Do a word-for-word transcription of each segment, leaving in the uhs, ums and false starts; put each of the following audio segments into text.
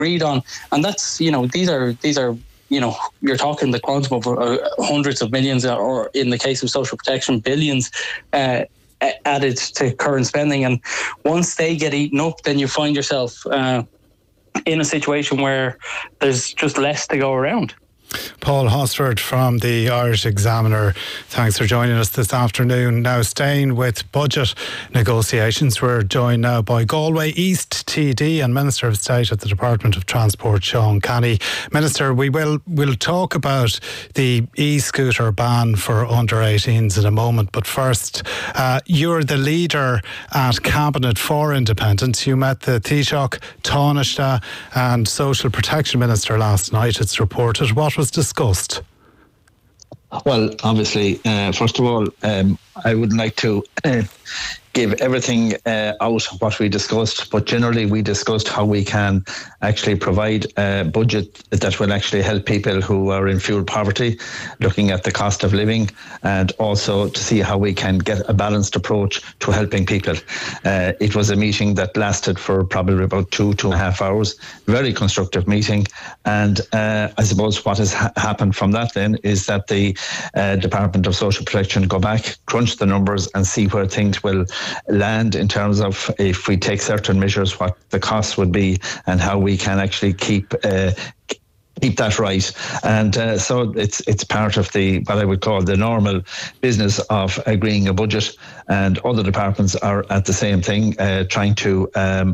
agreed on. And that's, you know, these are these are you know, you're talking the quantum of uh, hundreds of millions, or in the case of social protection, billions uh, added to current spending. And once they get eaten up, then you find yourself uh, in a situation where there's just less to go around. Paul Hosford from the Irish Examiner, thanks for joining us this afternoon. Now, staying with budget negotiations, we're joined now by Galway East T D and Minister of State at the Department of Transport, Sean Canny. Minister, we will we'll talk about the e-scooter ban for under eighteens in a moment, but first, uh, you're the leader at Cabinet for Independence. You met the Taoiseach, Taoiseach and Social Protection Minister last night, it's reported. What was discussed? Well, obviously, uh, first of all, um, I would like to uh, give everything uh, out what we discussed, but generally we discussed how we can actually provide a budget that will actually help people who are in fuel poverty, looking at the cost of living, and also to see how we can get a balanced approach to helping people. Uh, it was a meeting that lasted for probably about two, two and a half hours, very constructive meeting, and uh, I suppose what has ha- happened from that then is that the uh, Department of Social Protection go back, crunch the numbers and see where things will land in terms of, if we take certain measures, what the costs would be and how we can actually keep uh, keep that right. And uh, so it's it's part of the, what I would call the normal business of agreeing a budget, and other departments are at the same thing, uh, trying to um,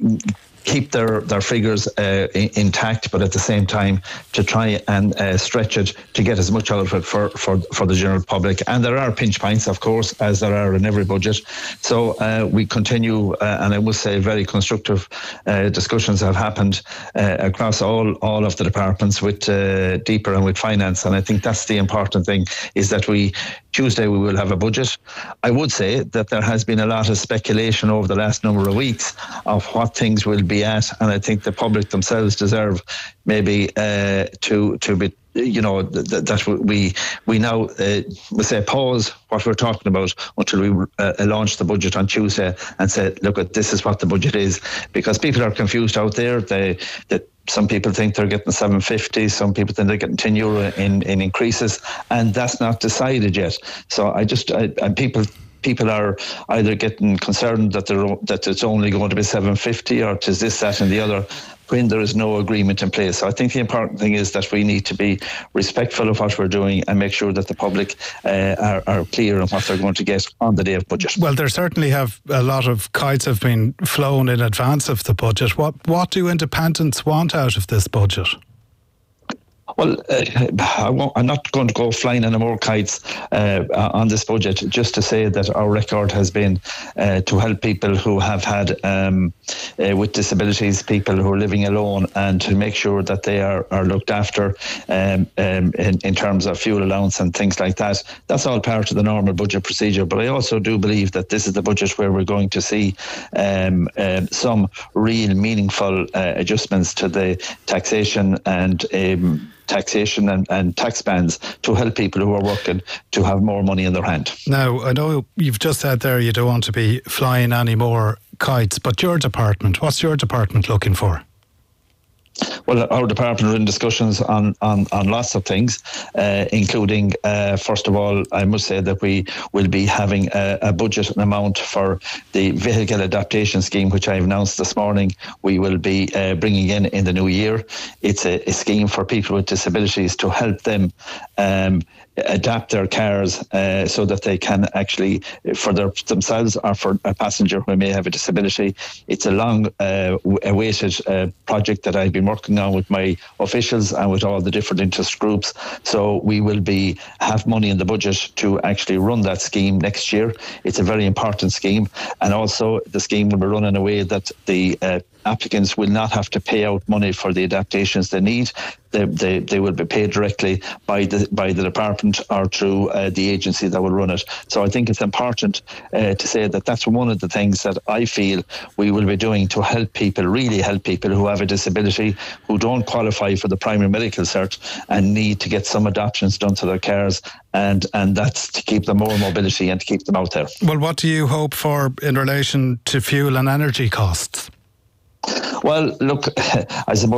keep their, their figures uh, intact, but at the same time to try and uh, stretch it to get as much out of it for, for, for the general public. And there are pinch points, of course, as there are in every budget. So uh, we continue, uh, and I must say very constructive uh, discussions have happened uh, across all, all of the departments with uh, Deeper and with Finance. And I think that's the important thing, is that we, Tuesday we will have a budget. I would say that there has been a lot of speculation over the last number of weeks of what things will be at, and I think the public themselves deserve maybe uh, to to be, you know, th- that we we now uh, we say pause what we're talking about until we uh, launch the budget on Tuesday and say, look, at this is what the budget is, because people are confused out there. They that. Some people think they're getting seven fifty, some people think they're getting ten euro in, in increases, and that's not decided yet. So I just, I, and people people are either getting concerned that they're, that it's only going to be seven fifty, or tis this, that and the other, when there is no agreement in place. So I think the important thing is that we need to be respectful of what we're doing and make sure that the public uh, are, are clear on what they're going to get on the day of budget. Well, there certainly have a lot of kites have been flown in advance of the budget. What what do independents want out of this budget? Well, uh, I won't, I'm not going to go flying any more kites uh, on this budget, just to say that our record has been uh, to help people who have had, um, uh, with disabilities, people who are living alone, and to make sure that they are, are looked after um, um, in, in terms of fuel allowance and things like that. That's all part of the normal budget procedure. But I also do believe that this is the budget where we're going to see um, uh, some real meaningful uh, adjustments to the taxation and um, taxation and, and tax bands to help people who are working to have more money in their hand. Now, I know you've just said there you don't want to be flying any more kites, but your department, what's your department looking for? Well, our department are in discussions on, on, on lots of things, uh, including, uh, first of all, I must say that we will be having a, a budget amount for the vehicle adaptation scheme, which I announced this morning. We will be uh, bringing in in the new year. It's a, a scheme for people with disabilities to help them um, adapt their cars uh, so that they can actually, for their, themselves or for a passenger who may have a disability. It's a long uh, awaited uh, project that I've been working on with my officials and with all the different interest groups. So we will be have money in the budget to actually run that scheme next year. It's a very important scheme, and also the scheme will be run in a way that the uh, applicants will not have to pay out money for the adaptations they need. They, they, they will be paid directly by the by the department or through uh, the agency that will run it. So I think it's important uh, to say that that's one of the things that I feel we will be doing to help people, really help people who have a disability, who don't qualify for the primary medical cert and need to get some adaptations done to their cars, and, and that's to keep them more mobility and to keep them out there. Well, what do you hope for in relation to fuel and energy costs? Well, look, I suppose